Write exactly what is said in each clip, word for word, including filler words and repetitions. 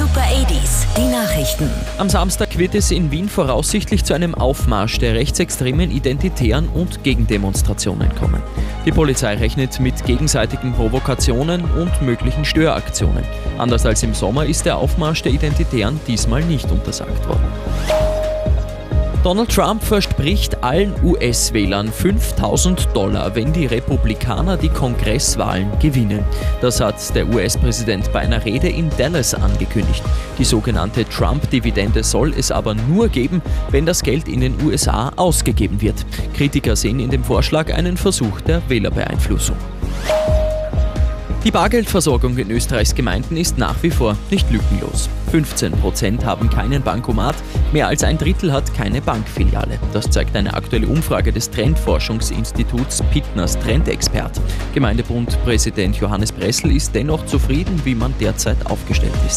Super achtziger, die Nachrichten. Am Samstag wird es in Wien voraussichtlich zu einem Aufmarsch der rechtsextremen Identitären und Gegendemonstrationen kommen. Die Polizei rechnet mit gegenseitigen Provokationen und möglichen Störaktionen. Anders als im Sommer ist der Aufmarsch der Identitären diesmal nicht untersagt worden. Donald Trump verspricht allen U S-Wählern fünftausend Dollar, wenn die Republikaner die Kongresswahlen gewinnen. Das hat der U S-Präsident bei einer Rede in Dallas angekündigt. Die sogenannte Trump-Dividende soll es aber nur geben, wenn das Geld in den U S A ausgegeben wird. Kritiker sehen in dem Vorschlag einen Versuch der Wählerbeeinflussung. Die Bargeldversorgung in Österreichs Gemeinden ist nach wie vor nicht lückenlos. fünfzehn Prozent haben keinen Bankomat, mehr als ein Drittel hat keine Bankfiliale. Das zeigt eine aktuelle Umfrage des Trendforschungsinstituts Pittners Trendexpert. Gemeindebundpräsident Johannes Bressel ist dennoch zufrieden, wie man derzeit aufgestellt ist.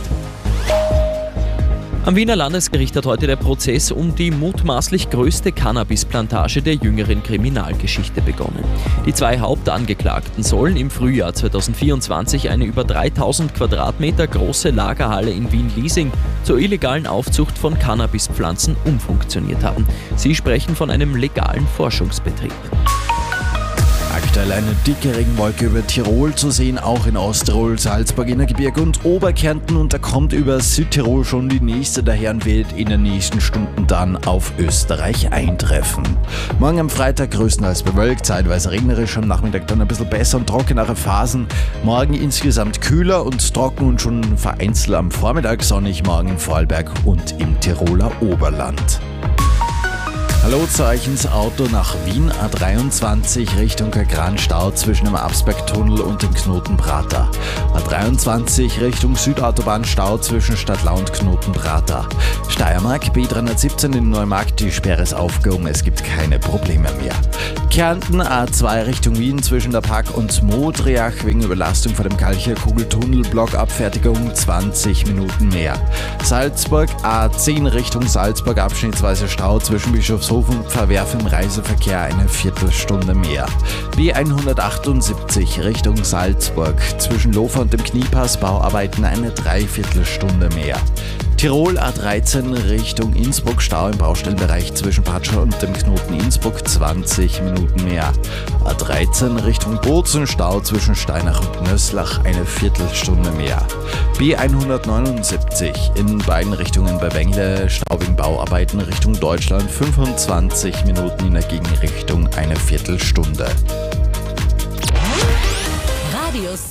Am Wiener Landesgericht hat heute der Prozess um die mutmaßlich größte Cannabisplantage der jüngeren Kriminalgeschichte begonnen. Die zwei Hauptangeklagten sollen im Frühjahr zweitausendvierundzwanzig eine über dreitausend Quadratmeter große Lagerhalle in Wien-Liesing zur illegalen Aufzucht von Cannabispflanzen umfunktioniert haben. Sie sprechen von einem legalen Forschungsbetrieb. Aktuell eine dicke Regenwolke über Tirol zu sehen, auch in Osttirol, Salzburg, Innergebirge und Oberkärnten, und da kommt über Südtirol schon die nächste daher und wird in den nächsten Stunden dann auf Österreich eintreffen. Morgen am Freitag größtenteils bewölkt, zeitweise regnerisch, am Nachmittag dann ein bisschen besser und trockenere Phasen. Morgen insgesamt kühler und trocken und schon vereinzelt am Vormittag sonnig, morgen in Vorarlberg und im Tiroler Oberland. Hallo zu euch ins Auto nach Wien, A dreiundzwanzig Richtung Kagran, Stau zwischen dem Absbergtunnel und dem Knoten Prater. A dreiundzwanzig Richtung Südautobahn, Stau zwischen Stadtlau und Knoten Prater. Steiermark, B dreihundertsiebzehn in Neumarkt, die Sperre ist aufgehoben, es gibt keine Probleme mehr. Kärnten, A zwei Richtung Wien zwischen der Pack und Modriach wegen Überlastung vor dem Kalcher Kugeltunnel, Blockabfertigung zwanzig Minuten mehr. Salzburg, A zehn Richtung Salzburg, abschnittsweise Stau zwischen Bischofshofen und Pfarrwerf im Reiseverkehr eine Viertelstunde mehr. B hundertachtundsiebzig Richtung Salzburg, zwischen Lofer und dem Kniepass Bauarbeiten eine Dreiviertelstunde mehr. Tirol, A dreizehn Richtung Innsbruck, Stau im Baustellenbereich zwischen Patschau und dem Knoten Innsbruck zwanzig Minuten mehr. A dreizehn Richtung Bozen, Stau zwischen Steinach und Nöslach eine Viertelstunde mehr. B hundertneunundsiebzig in beiden Richtungen bei Wengle, Stau wegen Bauarbeiten Richtung Deutschland fünfundzwanzig Minuten, in der Gegenrichtung eine Viertelstunde. Radius